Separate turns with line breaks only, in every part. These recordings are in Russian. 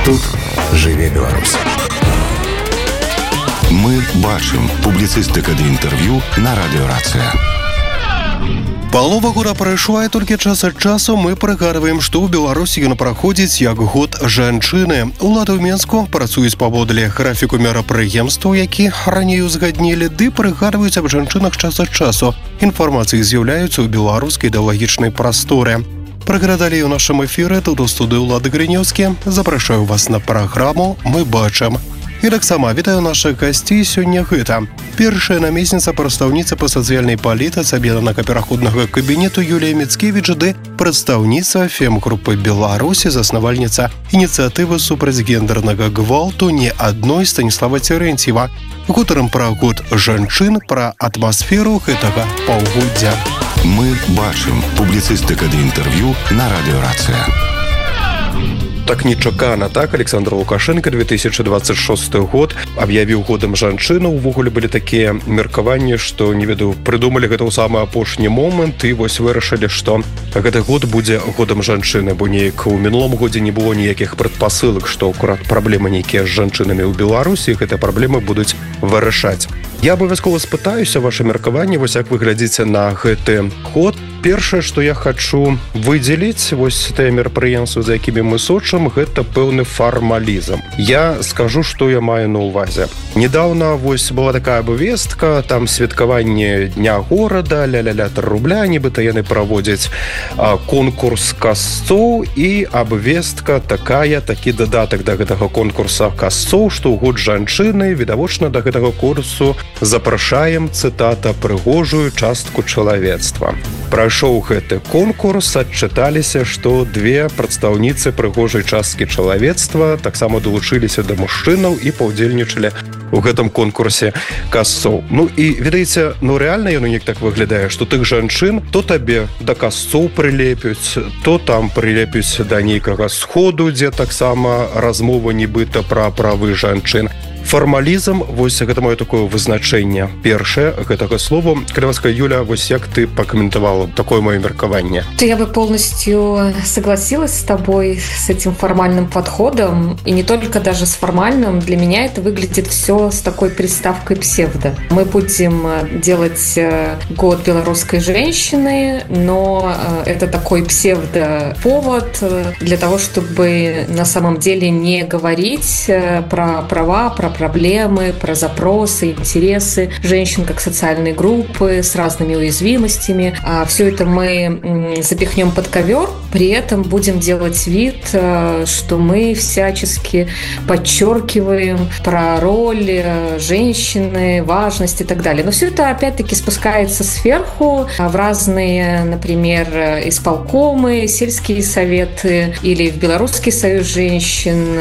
Тут жыве Беларусь. Мы бачым публіцыстыка ды інтэрв'ю на радыёрацыя.
Палова года прайшла, і толькі час ад часу мы прыгадваем, што ў Беларусі ён праходзіць як год жанчыны. Улады ў Мінску працуюць паводле графіку мерапрыемстваў, які раней узгаднілі, ды прыгадваюць аб жанчынах час ад часу. Інфармацыі з'яўляюцца ў беларускай ідэалагічнай прасторы. Прыгадалі ў нашым эфіры тут у студыі Улады Грынеўскі. Запрашаю вас на праграму «Мы бачым». І таксама вітаю нашых гасцей сёння гэта. Першая намесніца прадстаўніца па сацыяльнай палітыцы аб'яднанага пераходнага кабінету Юлія Міцкевіч ды прадстаўніца фем-групы Беларусі, заснавальніца ініцыятывы супраць гендэрнага гвалту «Не адной» Станіслава Церэнціева. Гутарым пра год жанчын, пра атмасферу гэтага паўгоддзя.
Мы бачым публіцыстыка ды інтэрв'ю на радыёрацыя.
Так нечакана, так, Александр Лукашенко 2026 год аб'явіў годам жанчыны. Увогуле былі такія меркаванні, што, не ведаю, прыдумалі гэта ў самы апошні момант і вось вырашылі, што гэты год будзе годам жанчыны, бо неяк у мінулым годзе не было ніякіх прадпасылак, што акурат праблемы нейкія з жанчынамі ў Беларусі, гэтыя праблемы будуць вырашаць. Я абавязкова спытаюся ваша меркаванне, вось як вы глядзіце на гэты год. Першае, што я хачу выдзеліць, вось тыя мерапрыемствы, за якімі мы сочым, гэта пэўны фармалізм. Я скажу, што я маю на ўвазе. Недаўна вось была такая абвестка, там святкаванне Дня горада, ля-ля-ля 3 рубля, нібыта яны праводзяць конкурс касцоў, і абвестка такая, такі дадатак да гэтага конкурса касцоў, што ў год жанчыны, відавочна, да гэтага курсу запрашаем, цытата, прыгожую частку чалавецтва. Прайшоў гэты конкурс, адчыталіся, што 2 прадстаўніцы прыгожай часткі чалавецтва таксама далучыліся да мужчынаў і паўдзельнічалі у гэтым конкурсе касцоў. Ну і, ведаеце, рэальна яно неяк так выглядае, што тых жанчын то табе да касцоў прылепюць, то там прылепюць да нейкага сходу, дзе таксама размова нібыта пра правы жанчын. Фармалізм, вось гэта маё такое вызначэнне першае гэтага слова. Калі ласка, Юля, вось як ты прокомментовала такое моё меркаванне?
Я бы полностью согласилась с тобой с этим формальным подходом, и не только даже с формальным. Для меня это выглядит все с такой приставкой псевдо. Мы будем делать год белорусской женщины, но это такой псевдоповод для того, чтобы на самом деле не говорить про права, про проблемы, про запросы, интересы женщин как социальной группы с разными уязвимостями. А все это мы запихнем под ковер, при этом будем делать вид, что мы всячески подчеркиваем про роль женщины, важность и так далее. Но все это опять-таки спускается сверху в разные, например, исполкомы, сельские советы или в Белорусский союз женщин,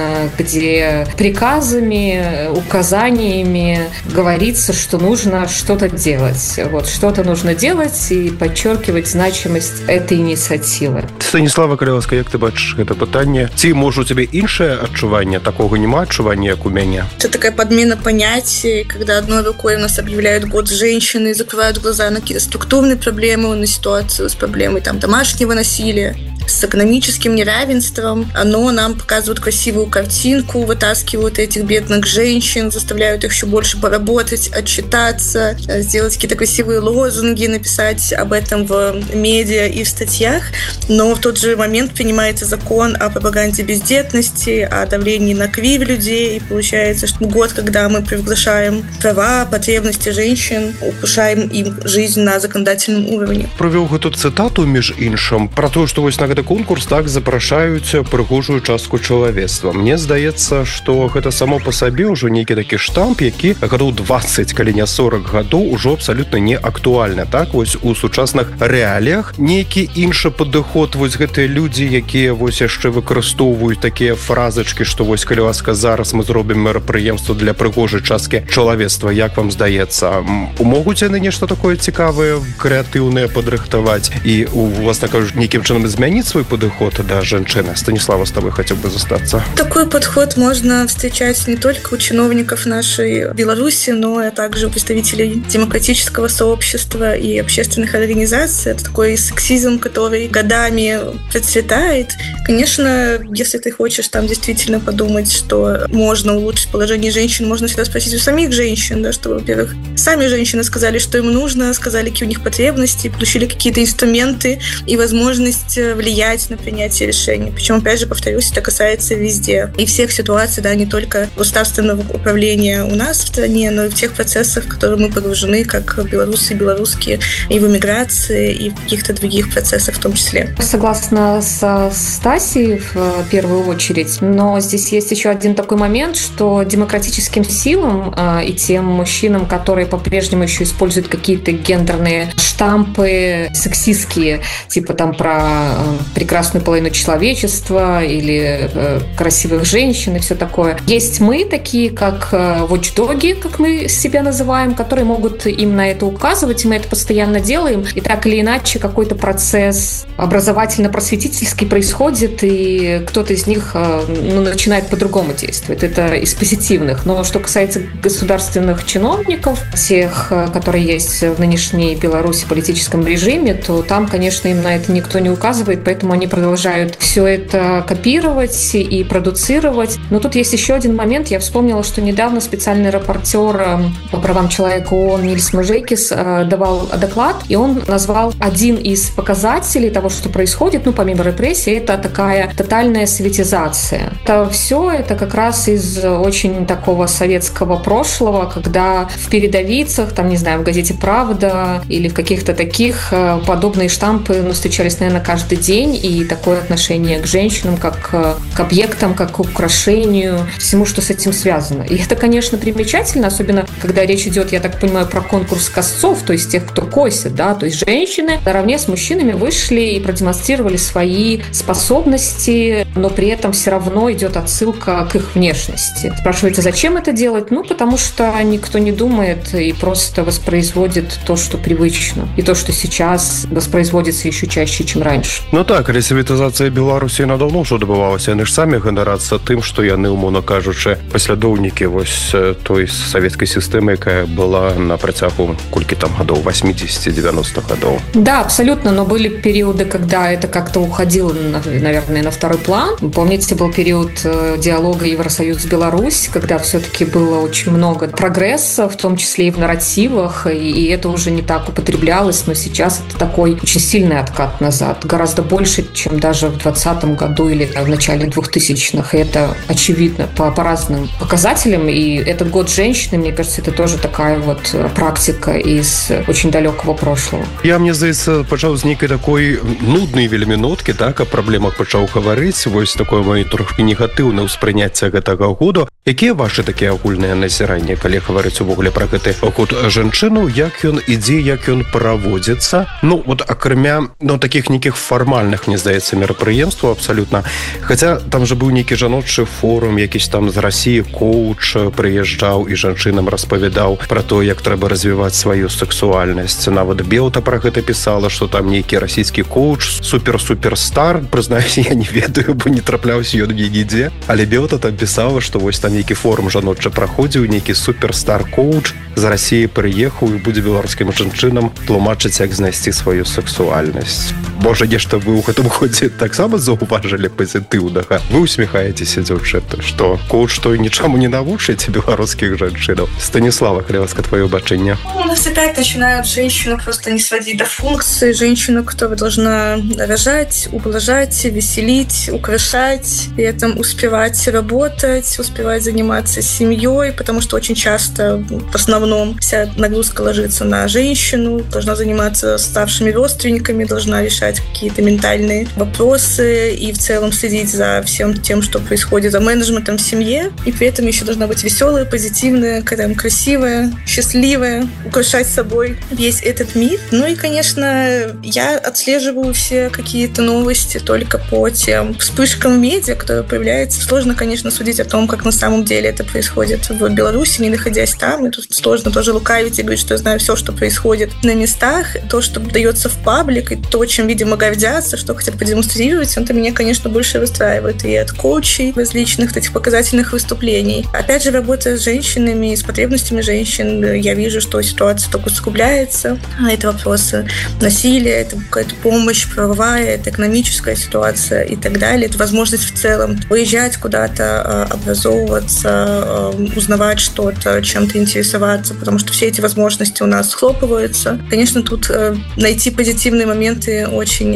где приказами, указаниями говорится, что нужно что-то делать. Вот, что-то нужно делать и подчеркивать значимость этой инициативы.
Станіслава, калі ласка, як ты бачыш гэта пытанне? Ці, можа, у тебе іншае адчуванне? Такого няма адчування, як у мяне?
Это такая подмена понятий, когда одной рукой у нас объявляют год женщины и закрывают глаза на какие-то структурные проблемы, на ситуацию с проблемой там, домашнего насилия, с экономическим неравенством. Оно нам показывает красивую картинку, вытаскивают этих бедных женщин, заставляют их еще больше поработать, отчитаться, сделать какие-то красивые лозунги, написать об этом в медиа и в статьях. Но в тот же момент принимается закон о пропаганде бездетности, о давлении на квир людей. И получается, что год, когда мы приглашаем права, потребности женщин, ухудшаем им жизнь на законодательном уровне.
Провёў гэту цытату, між іншым, про то, што вось на гэты конкурс так запрашаюць прыгожую частку чалавецтва. Мне здаецца, што гэта само па сабе ўжо нейкі такі штамп, які гадоў 20, калі не 40 гадоў, ужо абсалютна не актуальна. Так, вось у сучасных рэаліях нейкі іншы падыход, вось гэтыя людзі, якія вось яшчэ выкарыстоўваюць такія фразачкі, што вось, калі ласка, зараз мы зробім мерапрыемства для прыгожай часткі чалавецтва. Як вам здаецца, могуць яны нешта такое цікавае, крэатыўнае падрыхтаваць і, власна кажучы, нейкім чынам змяніць змяніць свой падыход да жанчыны? Станислава, с тобой хотел бы застаться.
Такой подход можно встречать не только у чиновников нашей Беларуси, но и также у представителей демократического сообщества и общественных организаций. Это такой сексизм, который годами процветает. Конечно, если ты хочешь там действительно подумать, что можно улучшить положение женщин, можно всегда спросить у самих женщин, да, чтобы, во-первых, сами женщины сказали, что им нужно, сказали, какие у них потребности, получили какие-то инструменты и возможность влиять на принятие решений. Причем, опять же, повторюсь, это касается везде. И всех ситуаций, да, не только государственного управления у нас в стране, но и в тех процессах, в которые мы погружены, как белорусы и белорусские, и в эмиграции, и в каких-то других процессах в том числе.
Согласна со Стасией в первую очередь, но здесь есть еще один такой момент, что демократическим силам и тем мужчинам, которые по-прежнему еще используют какие-то гендерные штампы сексистские, типа там про прекрасную половину человечества или красивых женщин и все такое. Есть мы, такие как watchdoги, как мы себя называем, которые могут им на это указывать, и мы это постоянно делаем, и так или иначе какой-то процесс образовательно-просветительский происходит, и кто-то из них начинает по-другому действовать. Это из позитивных. Но что касается государственных чиновников, тех, которые есть в нынешней Беларуси политическом режиме, то там, конечно, им на это никто не указывает, поэтому они продолжают все это копировать и продуцировать. Но тут есть еще один момент. Я вспомнила, что недавно специальный репортер по правам человека ООН Нильс Мужейкис давал доклад, и он назвал один из показателей того, что происходит, помимо репрессий, это такая тотальная советизация. Это как раз из очень такого советского прошлого, когда в передовицах, там, не знаю, в газете «Правда» или в каких-то таких подобные штампы встречались, наверное, каждый день, и такое отношение к женщинам как к объектам, как к украшению, всему, что с этим связано. И это, конечно, примечательно, особенно когда речь идет, я так понимаю, про конкурс косцов, то есть тех, кто косит, да, то есть женщины наравне с мужчинами вышли и продемонстрировали свои способности, но при этом все равно идет отсылка к их внешности. Спрашиваете, зачем это делать? Потому что никто не думает и просто воспроизводит то, что привычно, и то, что сейчас воспроизводится еще чаще, чем раньше.
Так, але советизацыя Беларусі надаўно ўжо дабывалася. Яны ж самі ганарацца тым, што яны, умоўна кажучы, паслядоўнікі той савецкай сістэмы, якая была на працягу колькі там гадоў, 80-90 гадоў.
Да, абсолютно, но были периоды, когда это как-то уходило, наверное, на второй план. Помните, был период диалога Евросоюз-Беларусь, когда все-таки было очень много прогресса, в том числе и в нарративах, и это уже не так употреблялось, но сейчас это такой очень сильный откат назад, гораздо больше, чем даже в 2020 году или в начале 2000-х, и это очевидно по разным показателям, и этот год женщины, мне кажется, это тоже такая практика из очень далекого прошлого.
Я, мне здаецца, пачаў з нейкай такой нуднай вельмі ноткі, так, о праблемах пачаў гаварыць, такое маё трохі негатыўнае ўспрыняцце гэтага году. Якія вашы такія агульныя назіранні, калі гаварыць увогуле пра гэты год жанчыну, як ён ідзе, як ён праводзіцца? Акрамя такіх нейкіх фармальных, мне здаецца, мерапрыемстваў абсалютна. Хаця там же быў нейкі жаночы форум, якісь там з Расіі коуч прыязджаў і жанчынам распавядаў пра то, як трэба развіваць сваю сексуальнасць. Нават Белта пра гэта пісала, што там нейкі расійскі коуч супер-суперстар, прызнаюсь, я не ведаю, бо не трапляўся ён нідзе, але Белта там пісала, што там нейкі форум жаночы праходзіў, нейкі суперстар коуч з Расіі прыехаў і будзе беларускім жанчынам тлумачыць, як знайсці сваю сексуальнасць. Можа, нешта вы ў гэтым годзе таксама заўважылі пазітыўнага? Вы усміхаецеся, дзяўчаты, што коуч той нічаму не навучыць беларускіх жанчынаў. Станислава, Хлеваска, твоё бачэнне.
У нас опять начинают женщину просто не сводить до функции. Женщину, которая должна рожать, ублажать, веселить, украшать, при этом успевать работать, успевать заниматься семьей, потому что очень часто, в основном, вся нагрузка ложится на женщину, должна заниматься старшими родственниками, должна решать какие-то ментальные вопросы и в целом следить за всем тем, что происходит, за менеджментом в семье, и при этом еще должна быть веселая, позитивная, красивая, счастливая, украшать собой весь этот мир. И, конечно, я отслеживаю все какие-то новости только по тем вспышкам в медиа, которые появляются. Сложно, конечно, судить о том, как на самом самом деле это происходит в Беларуси, не находясь там. И тут сложно тоже лукавить и говорить, что я знаю все, что происходит на местах. То, что дается в паблик, и то, чем, видимо, гордятся, что хотят продемонстрировать, это меня, конечно, больше расстраивает. И от коучей различных этих показательных выступлений. Опять же, работая с женщинами, с потребностями женщин, я вижу, что ситуация только усугубляется. Это вопросы насилия, это какая-то помощь правовая, это экономическая ситуация и так далее. Это возможность в целом выезжать куда-то, образовываться, узнавать что-то, чем-то интересоваться, потому что все эти возможности у нас схлопываются. Конечно, тут найти позитивные моменты очень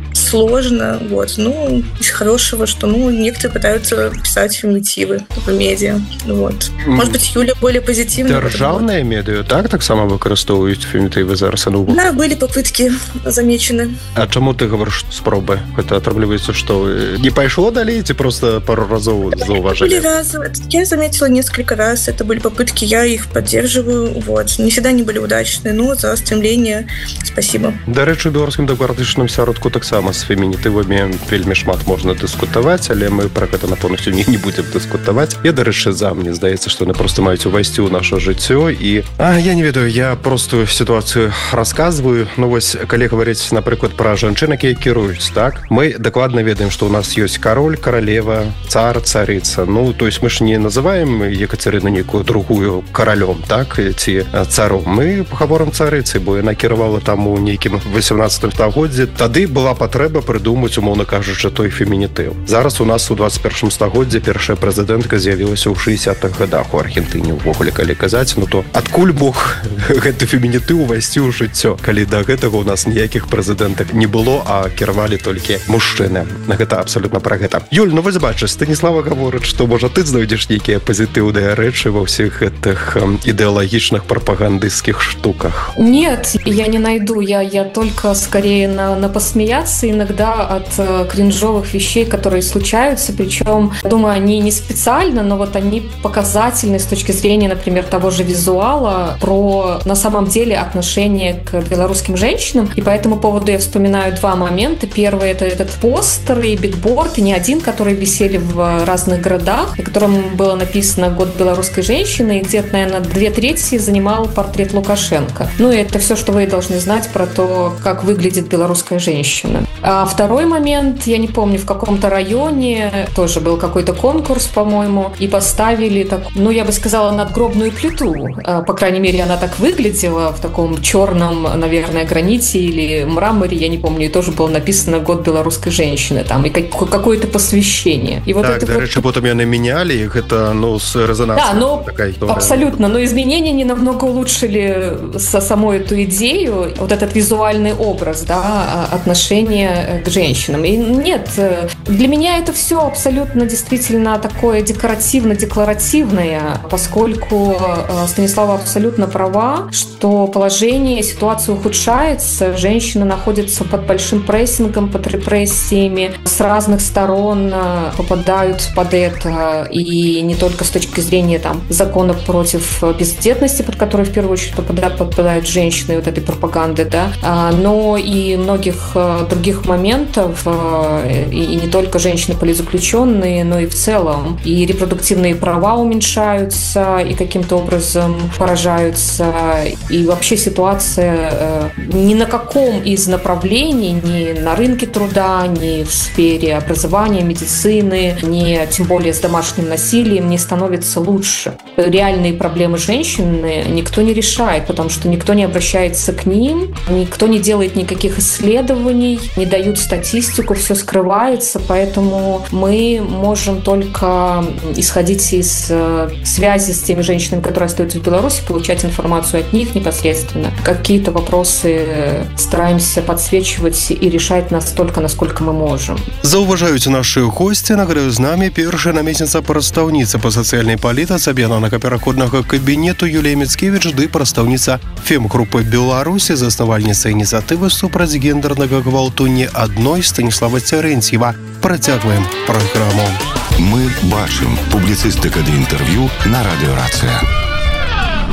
сложно. Вот. Ну, из хорошего, что некоторые пытаются писать феминитивы в медиа. Вот. Может быть, Юля более позитивная.
Державные медиа так само выкарыстоўваюць фемінітывы зараз?
Да, были попытки замечены.
А чаму ты говоришь спробы? Это отрабливается, что не пошло далее, ці просто пару разов зауважили?
Были разы. Я заметила несколько раз. Это были попытки, я их поддерживаю. Вот. Не всегда они были удачные, но за стремление спасибо.
Да, рэчы, у беларускім дэмакратычным сяродку таксама з фемінітывамі вельмі шмат можна дыскутаваць, але мы пра гэта на поўнасцю не будзем дыскутаваць. Я, дарэчы, мне здаецца, што яны просто маюць увайсці ў наша жыццё. І я не ведаю, я простую сітуацыю расказваю. Ну вось, калі гаварыць, напрыклад, пра жанчын, якія кіруюць, так? Мы дакладна ведаем, што ў нас ёсць кароль, каралева, цар, царыца. Ну, то есть мы ж не называем Екатерину некую другую каралём, так? Ці царом. Мы гаворым царыцай, бо яна кіравала там у нейкім 18 стагоддзі. Тады была патрэба прыдумаць, умоўна кажучы, той фемінітыў. Зараз у нас у 21 стагоддзі першая прэзідэнтка з'явілася ў 60-х годах у Аргентыне. Увогуле, калі казаць, ну то адкуль мог гэты фемінітыў увайсці ў жыццё, калі да гэтага у нас ніякіх прэзідэнтак не было, а кіравалі толькі мужчыны. Гэта абсалютна пра гэта. Юль, ну вось бачыш, Станіслава гаворыць, што, можа, ты знойдзеш нейкія пазітыўныя рэчы ва ўсіх гэтых ідэалагічных прапагандысцкіх штуках?
Нет, я не найду. Я только скорее на посмеяться иногда от кринжовых вещей, которые случаются. Причем, думаю, они не специально, но вот они показательны с точки зрения, например, того же визуала, про на самом деле отношение к белорусским женщинам. И по этому поводу я вспоминаю два момента. Первый — это этот постер и бигборд, и не один, которые висели в разных городах, на котором было написано «Год белорусской женщины», и где-то, наверное, 2/3 занимал портрет Лукашенко. Ну и это все, что вы должны знать про то, как выглядит белорусская женщина. А второй момент, я не помню, в каком-то районе тоже был какой-то конкурс, по-моему, и поставили, я бы сказала, надгробную плиту. По крайней мере, она так выглядела в таком черном, наверное, граните или мраморе, я не помню, и тоже было написано «Год белорусской женщины», там, и какое-то посвящение. И вот
так,
это
вот... потом яны меняли их, это, с резонансом.
Да, абсолютно, но изменения не намного улучшили саму эту идею, вот этот визуальный образ, да, отношения к женщинам. И нет, для меня это все абсолютно действительно такое декоративно-декларативное, поскольку Станислава абсолютно права, что положение, ситуация ухудшается, женщины находятся под большим прессингом, под репрессиями, с разных сторон попадают под это, и не только с точки зрения закона против бездетности, под который в первую очередь попадают женщины, вот этой пропаганды, да, но и многих других моментов, и не только женщины-политзаключенные, но и в целом. И репродуктивные права уменьшаются, и каким-то образом поражаются, и вообще ситуация ни на каком из направлений, ни на рынке труда, ни в сфере образования, медицины, ни тем более с домашним насилием не становится лучше. Реальные проблемы женщины никто не решает, потому что никто не обращается к ним, никто не делает никаких исследований, не дают статистику, все скрывается, поэтому мы можем только исходить из связи с теми женщинами, которые остаются в Беларуси, получать информацию от них непосредственно. Какие-то вопросы стараемся подсвечивать и решать настолько, насколько мы можем.
Зауважаюць наши гости, нагадаю, з нами першая намесніца прадстаўніца по сацыяльнай палітыцы аб'яднанага пераходнага кабінету Юлія Міцкевіч ды прадстаўніца фем-групы Беларусі, заснавальніца ініцыятывы супраць гендернага гвалту не адной Станіслава Цярэнціева. Працягваем праграму.
Мы бачым. Публіцыстыка ды інтэрв'ю на радыё Рацыя.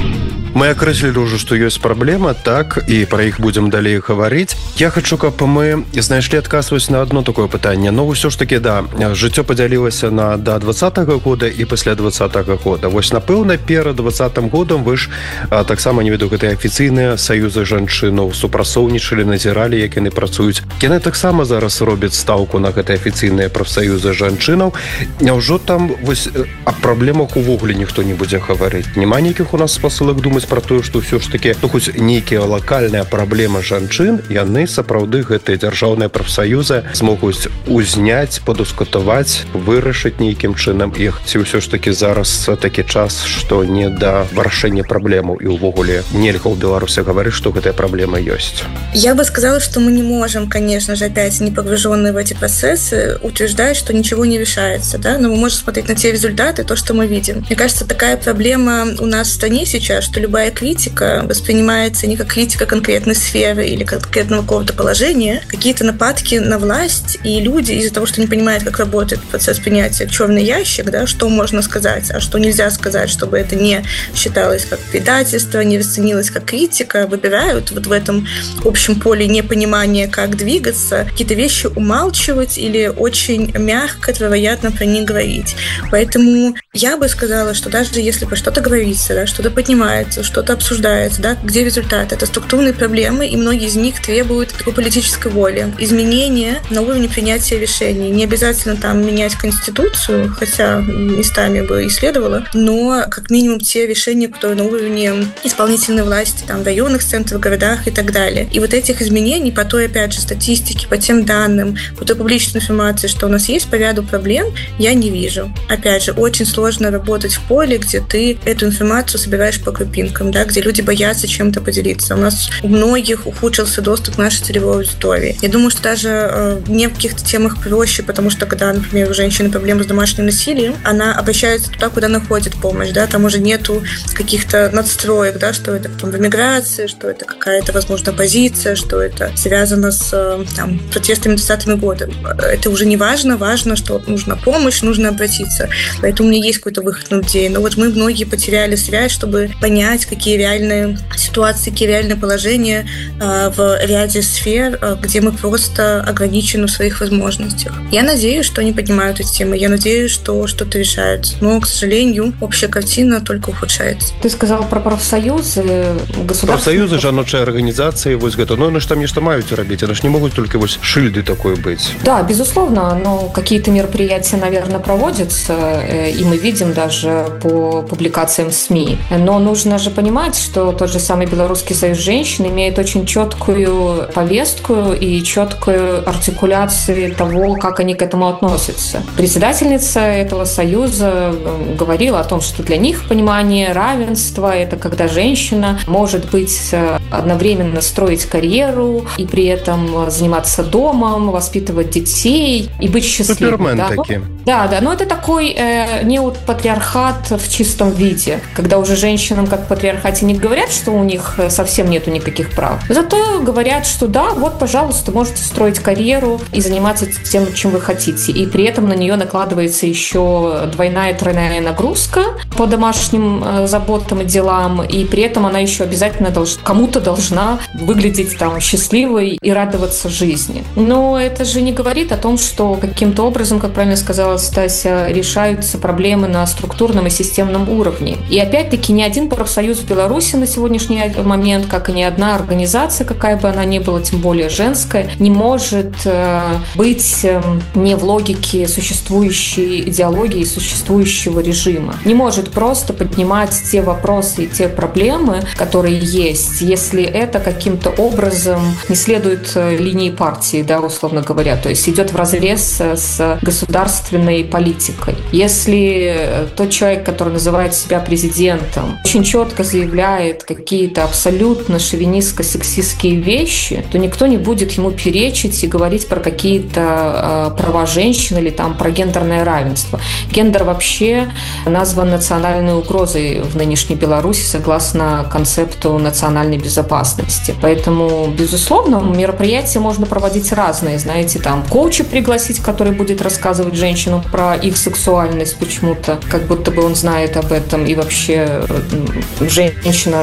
Мы акрэслілі ўжо, што ёсць праблема, так, і пра іх будзем далей гаварыць. Я хачу, каб мы знайшлі адказ вось на одно такое пытанне. Ну, ўсё ж таки, да, жыццё падзялілася на да 20-го года і пасля 20-го года. Вось, напэўна, перад 20-м годам вы ж таксама, не веду, гэтыя афіцыйныя саюзы жанчынаў супрацоўнічалі, назіралі, як яны працуюць. Яны таксама зараз робяць стаўку на гэтыя афіцыйныя прафсаюзы жанчынаў. Няўжо там вось аб праблемах увогуле ніхто не будзе гаварыць? Няма нейкіх у нас спасылак думаць пра тое, што ўсё ж такі, ну, хоць нейкія лакальныя праблемы жанчын, яны сапраўды гэтыя дзяржаўныя прафсаюзы змогуць узняць, падыскутаваць, вырашыць нейкім чынам іх. Ці ўсё ж такі зараз такі час, што не да вырашэння праблемаў і ўвогуле нельга ў Беларусі гаварыць, што гэтая праблема ёсць?
Я бы сказала, что мы не можем, конечно же, опять не погруженные в эти процессы, утверждать, что ничего не решается, да, но мы можем смотреть на те результаты, то, что мы видим. Мне кажется, такая проблема у нас в стране сейчас, что любая критика воспринимается не как критика конкретной сферы или конкретного какого-то положения, какие-то нападки на власть, и люди из-за того, что не понимают, как работает процесс принятия, черный ящик, да, что можно сказать, а что нельзя сказать, чтобы это не считалось как предательство, не расценилось как критика, выбирают вот в этом общем поле непонимания, как двигаться, какие-то вещи умалчивать или очень мягко, вероятно, про них говорить. Поэтому я бы сказала, что даже если про что-то говорится, да, что-то поднимается, что-то обсуждается, да, где результат? Это структурные проблемы, и многие из них требуют такой политической воли, изменения на уровне принятия решений. Не обязательно там менять Конституцию, хотя местами бы и следовало, но как минимум те решения, которые на уровне исполнительной власти, там, в районных центрах, городах и так далее. И вот этих изменений по той, опять же, статистике, по тем данным, по той публичной информации, что у нас есть по ряду проблем, я не вижу. Опять же, очень сложно работать в поле, где ты эту информацию собираешь по крупинкам, да, где люди боятся чем-то поделиться. У нас у многих ухудшился доступ к нашей целевой аудитории. Я думаю, что даже не в каких-то темах проще, потому что когда, например, у женщины проблемы с домашним насилием, она обращается туда, куда находит помощь, да, там уже нету каких-то надстроек, да, что это там в эмиграции, что это какая-то, возможно, позиция, что это связано с там, протестами 20-ми годами. Это уже не важно, важно, что нужна помощь, нужно обратиться. Поэтому у меня есть какой-то выход на людей. Но вот мы многие потеряли связь, чтобы понять, какие реальные ситуации, какие реальные положения в ряде сфер, где мы просто ограничены в своих возможностях. Я надеюсь, что они поднимают эти темы, я надеюсь, что что-то решают. Но, к сожалению, общая картина только ухудшается.
Ты сказал про профсоюзы,
профсоюзы, жаночыя организации, вот это, но они же там нечто мают робить, они же не могут только вот шильды такой быть.
Да, безусловно, но какие-то мероприятия, наверное, проводятся, и мы видим даже по публикациям СМИ. Но нужно же понимать, что тот же самый Белорусский союз женщин имеет очень четкую повестку и четкую артикуляцию того, как они к этому относятся. Председательница этого союза говорила о том, что для них понимание равенства – это когда женщина может быть одновременно строить карьеру и при этом заниматься домом, воспитывать детей и быть счастливой.
Супермен да? Такие.
Да, но это такой неопатриархат в чистом виде, когда уже женщинам, как в патриархате, не говорят, что у них совсем нету никаких прав. Зато говорят, что да, вот, пожалуйста, можете строить карьеру и заниматься тем, чем вы хотите. И при этом на нее накладывается еще двойная, тройная нагрузка по домашним заботам и делам, и при этом она еще обязательно кому-то должна выглядеть там счастливой и радоваться жизни. Но это же не говорит о том, что каким-то образом, как правильно сказала Стася, решаются проблемы на структурном и системном уровне. И опять-таки ни один профсоюз в Беларуси на сегодняшний момент, как и ни одна организация, какая бы она ни была, тем более женская, не может быть не в логике существующей идеологии, существующего режима. Не может просто поднимать те вопросы и те проблемы, которые есть, если это каким-то образом не следует линии партии, да, условно говоря, то есть идет вразрез с государственной политикой. Если тот человек, который называет себя президентом, очень четко заявляет какие-то абсолютно шовинистско-сексистские вещи, то никто не будет ему перечить и говорить про какие-то права женщин или там про гендерное равенство. Гендер вообще назван национальной угрозой в нынешней Беларуси согласно концепту национальной безопасности. Поэтому, безусловно, мероприятия можно проводить разные. Знаете, там коуча пригласить, который будет рассказывать женщинам женщинам про их сексуальность почему-то, как будто бы он знает об этом, и вообще женщина,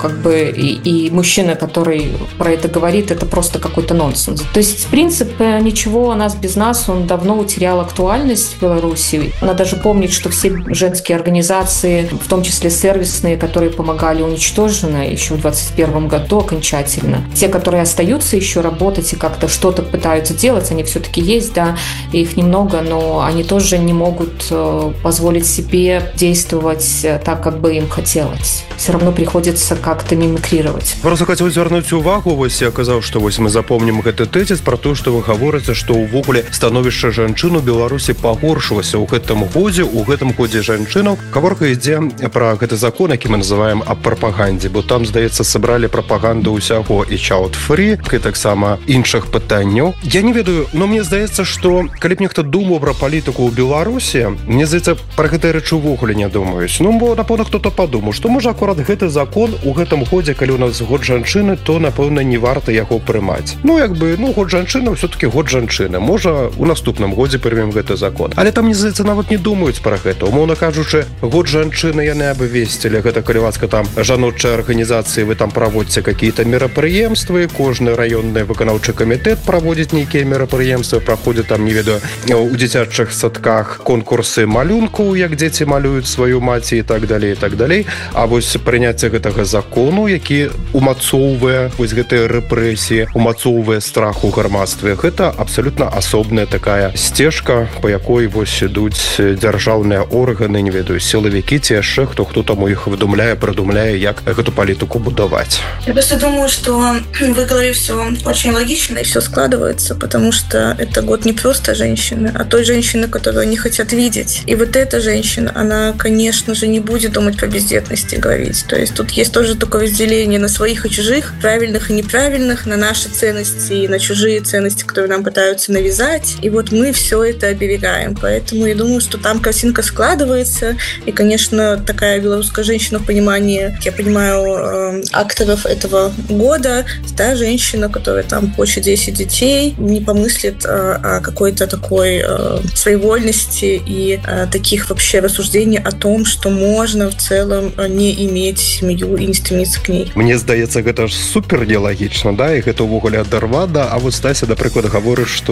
и мужчина, который про это говорит, это просто какой-то нонсенс. То есть, принцип «ничего о нас без нас», он давно утерял актуальность в Беларуси. Надо даже помнить, что все женские организации, в том числе сервисные, которые помогали, уничтожены еще в 2021 году окончательно. Те, которые остаются еще работать и как-то что-то пытаются делать, они все-таки есть, да, их немного, но они тоже не могут позволить себе действовать так, как бы им хотелось. Все равно приходится как-то мимикрировать.
Просто хотел звярнуць увагу, вось я казаў, што вось мы запомнім гэты тэзіс про то, што вы гаворыце, што ўвогуле становішча жанчын у Беларусі пагоршылася ў гэтым годзе жанчынаў. Гаворка ідзе пра гэты закон, які мы называем аб прапагандзе, бо там, здаецца, сабралі прапаганду ўсяго і child-free, і таксама іншых пытанняў. Я не ведаю, но мне здаецца, што калі б нехта думаў пра палітыку ў Беларусі, мне здаецца, пра гэтыя рэчы ўвогуле не думаюць. Бо, напэўна, хто-то падумаў, што можа акурат гэты закон у гэтым годзе, калі у нас год жанчыны, то, напэўна, не варта яго прымаць. Год жанчыны, ўсё-таки год жанчыны. Можа, у наступным годзе прымем гэты закон. Але там, мне здаецца, нават не думаюць пра гэта. Умоўна кажучы, год жанчыны яны абвесцілі. Гэта калі ласка там жаночыя арганізацыі, вы там праводзіце какие-то мерапрыемствы, кожны раённы выканаўчы камітэт праводзіць нейкія мерапрыемствы, праходзяць там, не ведаю, у дзіцячых садках конкурсы малюнкаў, як дзеці малююць сваю маці і так далей, і так далей. А вось прыняцце гэтага закону, які умацоўвае вось гэтыя рэпрэсіі, умацоўвае страх у грамадстве, гэта абсалютна асобная такая сцежка, па якой вось ідуць дзяржаўныя органы, не ведаю, сілавікі ці яшчэ хто там у іх выдумляе, придумляе, як гэту палітыку будаваць.
Я просто думаю, что вы говорите все очень логично и все складывается, потому что это год не просто женщины, а той женщины, которую они хотят видеть. И вот эта женщина, она, конечно же, не будет думать про бездетности говорить. То есть тут есть тоже такое разделение на своих и чужих, правильных и неправильных, на наши ценности и на чужие ценности, которые нам пытаются навязать. И вот мы все это оберегаем. Поэтому я думаю, что там картинка складывается. И, конечно, такая белорусская женщина в понимании, я понимаю, акторов этого года, та женщина, которая там хочет 10 детей, не помыслит о какой-то такой своевольности и таких вообще рассуждений о том, что можно в целом не иметь семью и не стремиться к ней.
Мне здаецца, гэта ж супер нелагічна, да, і гэта ўвогуле адарвада, а вот Стася, напрыклад, гаворыць, што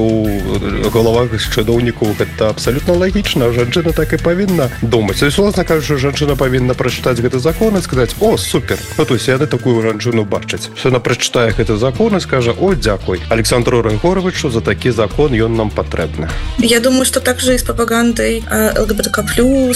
ў галавах чыноўнікаў гэта абсалютна лагічна, жанчына так і павінна думаць. То есть, власна кажучы, жанчына павінна прачытаць гэты закон і сказаць: о, супер, то есть яны такую жанчыну бачаць. Яна прачытае гэты закон і скажа: о, дзякуй Александру Рыгоровичу за такі закон, ён нам патрэбны.
Я думаю, что также и с пропагандой ЛГБТК+,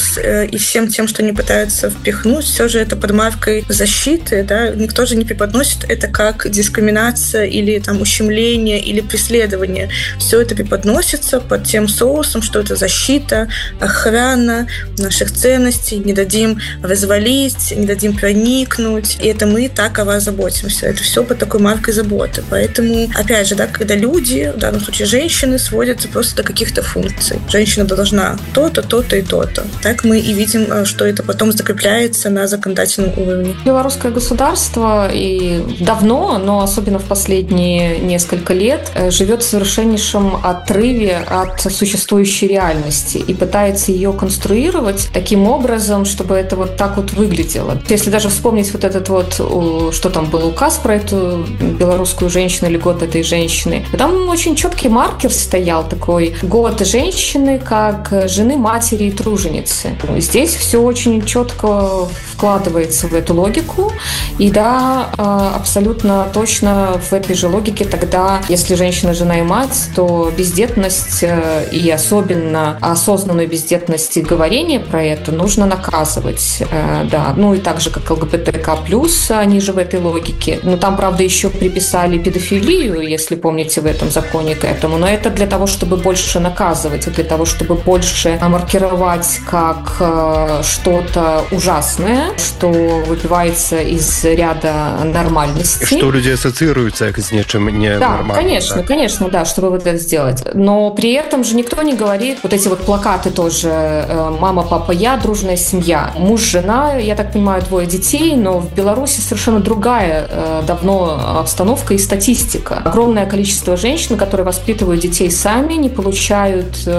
и всем тем, что они пытаются впихнуть, все же это под маркой защиты, да, никто же не преподносит это как дискриминация или там ущемление или преследование. Все это преподносится под тем соусом, что это защита, охрана наших ценностей, не дадим развалить, не дадим проникнуть, и это мы так о вас заботимся. Это все под такой маркой заботы. Поэтому, опять же, да, когда люди, в данном случае женщины, сводятся просто до каких-то функций. Женщина должна то-то, то-то и то-то. Так мы и видим, что это потом закрепляется на законодательном уровне.
Белорусское государство и давно, но особенно в последние несколько лет, живет в совершеннейшем отрыве от существующей реальности и пытается ее конструировать таким образом, чтобы это вот так вот выглядело. Если даже вспомнить вот этот вот, что там был указ про эту белорусскую женщину или год этой женщины, там очень четкий маркер стоял такой: год женщины как жены, матери и труженицы. Здесь все очень четко вкладывается в эту логику, и да, абсолютно точно в этой же логике тогда, если женщина, жена и мать, то бездетность и особенно осознанную бездетность и говорение про это нужно наказывать, да, ну и так же, как ЛГБТК+, они же в этой логике. Но там, правда, еще приписали педофилию, если помните, в этом законе к этому, но это для того, чтобы больше наказывать, и для того, чтобы больше маркировать как что-то ужасное, что выбивается из ряда нормальности.
Что люди ассоциируются с нечем ненормальным.
Да, конечно, да? Конечно, да, чтобы вот это сделать. Но при этом же никто не говорит, вот эти вот плакаты тоже: мама, папа, я, дружная семья, муж, жена, я так понимаю, 2 детей, но в Беларуси совершенно другая давно обстановка и статистика. Огромное количество женщин, которые воспитывают детей сами, не получают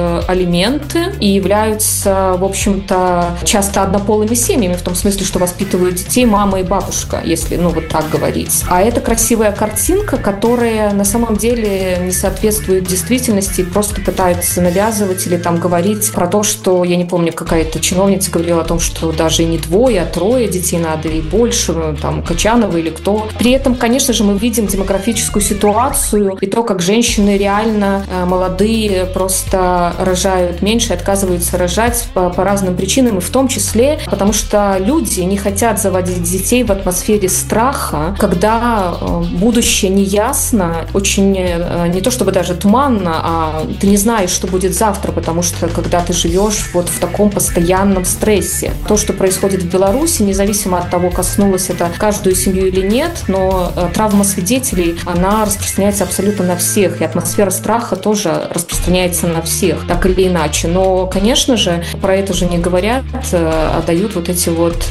алименты и являются, в общем-то, часто однополыми семьями, в том смысле, что воспитывают детей мама и бабушка, если, вот так говорить. А это красивая картинка, которая на самом деле не соответствует действительности, просто пытаются навязывать или там говорить про то, что, я не помню, какая-то чиновница говорила о том, что даже и не 2, а 3 детей надо и больше, там, Качанова или кто. При этом, конечно же, мы видим демографическую ситуацию и то, как женщины реально молодые просто рожают меньше, отказываются рожать по разным причинам, и в том числе потому, что люди не хотят заводить детей в атмосфере страха, когда будущее неясно, очень не то чтобы даже туманно, а ты не знаешь, что будет завтра, потому что когда ты живешь вот в таком постоянном стрессе. То, что происходит в Беларуси, независимо от того, коснулось это каждую семью или нет, но травма свидетелей, она распространяется абсолютно на всех, и атмосфера страха тоже распространяется на всех, так или иначе. Но, конечно же, про это же не говорят, а дают вот эти вот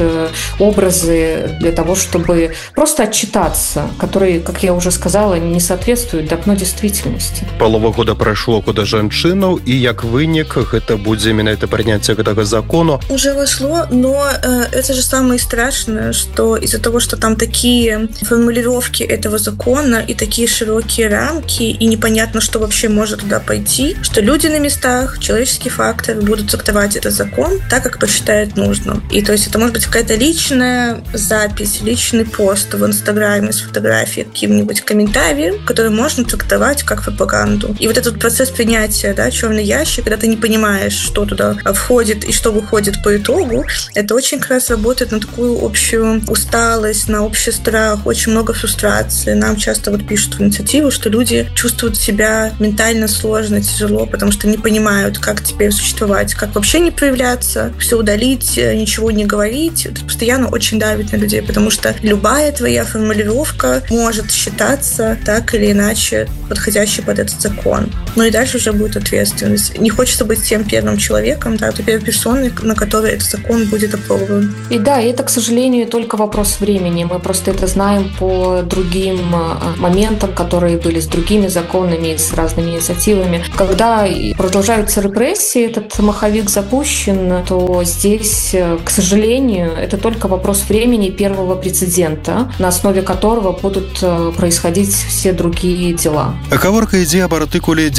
образы для того, чтобы просто отчитаться, которые, как я уже сказала, не соответствуют давно действительности.
Полова года прошло года жанчынаў, и як вынік гэта будзе менавіта прыняцце гэтага закону.
Уже вошло, но это же самое страшное, что из-за того, что там такие формулировки этого закона и такие широкие рамки, и непонятно, что вообще может туда пойти, что люди на местах, человеческий фактор, будут трактовать этот закон так, как посчитают нужным. И то есть это может быть какая-то личная запись, личный пост в Инстаграме с фотографией, каким-нибудь комментарием, который можно трактовать как пропаганду. И вот этот процесс принятия, да, черный ящик, когда ты не понимаешь, что туда входит и что выходит по итогу, это очень как раз работает на такую общую усталость, на общий страх, очень много фрустрации. Нам часто вот пишут в инициативу, что люди чувствуют себя ментально сложно, тяжело, потому что не понимают, как теперь существовать, как вообще не проявляться, все удалить, ничего не говорить. Это постоянно очень давит на людей, потому что любая твоя формулировка может считаться так или иначе подходящей под этот закон. Ну и дальше уже будет ответственность. Не хочется быть тем первым человеком, да, той первой персоной, на которой этот закон будет опробован.
И да, это, к сожалению, только вопрос времени. Мы просто это знаем по другим моментам, которые были с другими законами, с разными инициативами. Когда продолжаются репрессии, этот маховик запущен, то здесь, к сожалению, это только вопрос времени первого прецедента, на основе которого будут происходить все другие дела.
Гаворка ідзе аб артыкуле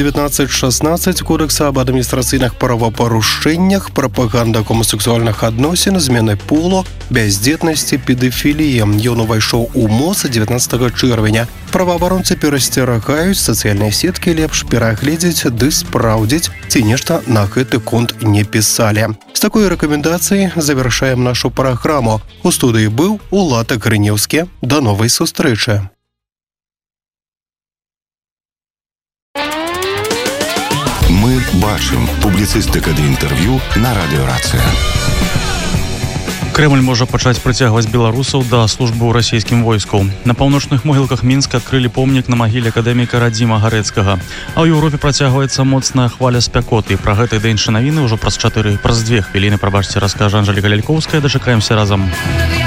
19.16 Кодекса об адміністрацыйных правапарушэннях, прапаганда гомасексуальных адносін, змены полу, бяздзетнасці, педафіліі. Ён увайшоў у моц 19 чэрвеня. Праваабаронцы перасцерагаюць, сацыяльныя сеткі лепш перагледзець ды спраўдзіць, ці нешта на гэты конт не пісалі. З такой рэкамендацыяй завяршаем нашу праграму. У студыі быў Улад Грынеўскі. Да новай сустрэчы.
Мы бачым. Публіцыстыка ды інтэрв'ю на радыёрацыя.
Крэмль можа пачаць прыцягваць беларусаў да службы ў расійскім войску. На паўночных могілках Мінска адкрылі помнік на магіле акадэміка Радзіма Гарэцкага. А ў Еўропе працягваецца моцная хваля спякоты. Пра гэта і да іншыя навіны ўжо праз 2 хвіліны, прабачце, раскажа Анжэліка Лялькоўская. Дачакаемся разам.